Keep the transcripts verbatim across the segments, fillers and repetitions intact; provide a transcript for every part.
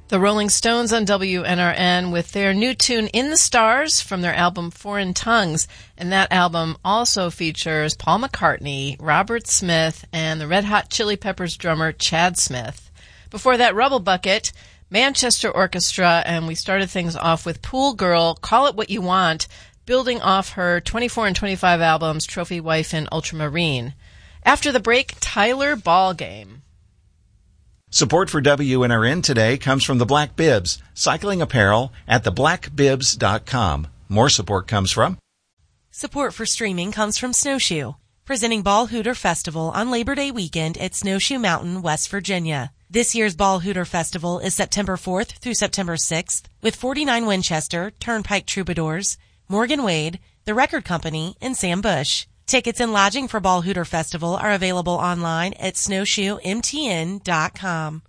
The Rolling Stones on W N R N with their new tune In the Stars from their album Foreign Tongues. And that album also features Paul McCartney, Robert Smith, and the Red Hot Chili Peppers drummer Chad Smith. Before that, Rubble Bucket, Manchester Orchestra, and we started things off with Pool Girl, Call It What You Want, building off her twenty-four and twenty-five albums, Trophy Wife and Ultramarine. After the break, Tyler Ballgame. Support for W N R N today comes from the Black Bibs, cycling apparel at the black bibs dot com. More support comes from... Support for streaming comes from Snowshoe, presenting Ball Hooter Festival on Labor Day weekend at Snowshoe Mountain, West Virginia. This year's Ball Hooter Festival is September fourth through September sixth with forty-nine Winchester, Turnpike Troubadours, Morgan Wade, The Record Company, and Sam Bush. Tickets and lodging for Ball Hooter Festival are available online at snowshoe m t n dot com.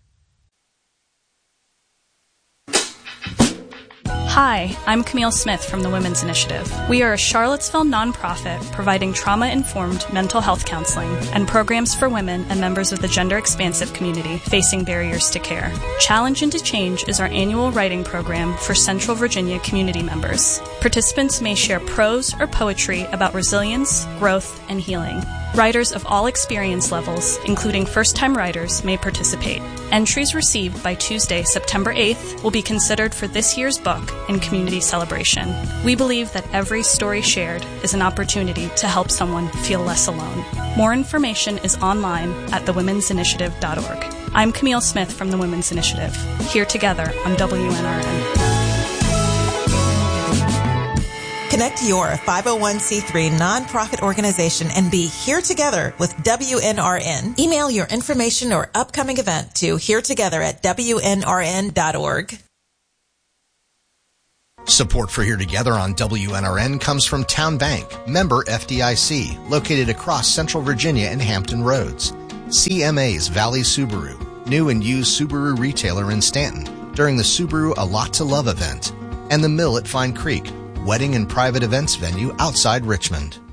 Hi, I'm Camille Smith from the Women's Initiative. We are a Charlottesville nonprofit providing trauma-informed mental health counseling and programs for women and members of the gender-expansive community facing barriers to care. Challenge into Change is our annual writing program for Central Virginia community members. Participants may share prose or poetry about resilience, growth, and healing. Writers of all experience levels, including first-time writers, may participate. Entries received by Tuesday, September eighth, will be considered for this year's book and community celebration. We believe that every story shared is an opportunity to help someone feel less alone. More information is online at the women's initiative dot org. I'm Camille Smith from the Women's Initiative, here together on W N R N. Connect your five oh one c three nonprofit organization and be here together with W N R N. Email your information or upcoming event to here together at w n r n dot org. Support for Here Together on W N R N comes from Town Bank, member F D I C, located across Central Virginia and Hampton Roads. C M A's Valley Subaru, new and used Subaru retailer in Stanton during the Subaru A Lot to Love event. And the Mill at Fine Creek, wedding and private events venue outside Richmond.